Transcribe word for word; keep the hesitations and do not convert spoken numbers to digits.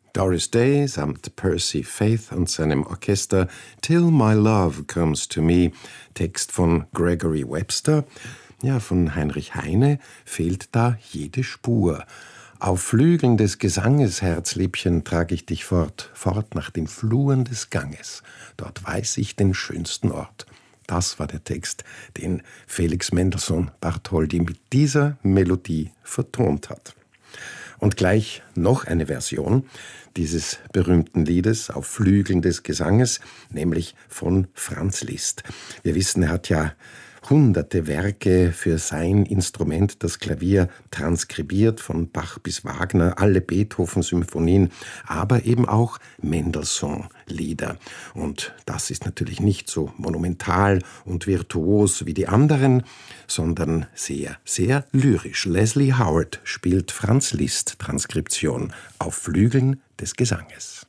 Doris Day samt Percy Faith und seinem Orchester Till My Love Comes to Me, Text von Gregory Webster. Ja, von Heinrich Heine fehlt da jede Spur. Auf Flügeln des Gesanges, Herzliebchen, trag ich dich fort, fort nach den Fluren des Ganges. Dort weiß ich den schönsten Ort. Das war der Text, den Felix Mendelssohn Bartholdy mit dieser Melodie vertont hat. Und gleich noch eine Version dieses berühmten Liedes auf Flügeln des Gesanges, nämlich von Franz Liszt. Wir wissen, er hat ja hunderte Werke für sein Instrument, das Klavier, transkribiert, von Bach bis Wagner, alle Beethoven-Symphonien, aber eben auch Mendelssohn-Lieder. Und das ist natürlich nicht so monumental und virtuos wie die anderen, sondern sehr, sehr lyrisch. Leslie Howard spielt Franz Liszt-Transkription auf Flügeln des Gesanges.